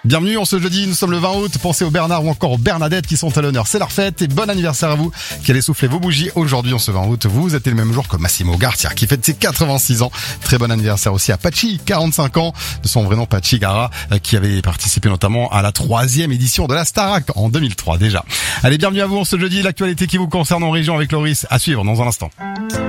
Bienvenue en ce jeudi, nous sommes le 20 août, pensez aux Bernard ou encore aux Bernadettes qui sont à l'honneur. C'est leur fête et bon anniversaire à vous qui allez souffler vos bougies aujourd'hui en ce 20 août. Vous êtes le même jour que Massimo Garcia qui fête ses 86 ans. Très bon anniversaire aussi à Pachi, 45 ans, de son vrai nom Pachi Gara, qui avait participé notamment à la 3e édition de la Starac en 2003 déjà. Allez, bienvenue à vous en ce jeudi, l'actualité qui vous concerne en région avec Loris, à suivre dans un instant.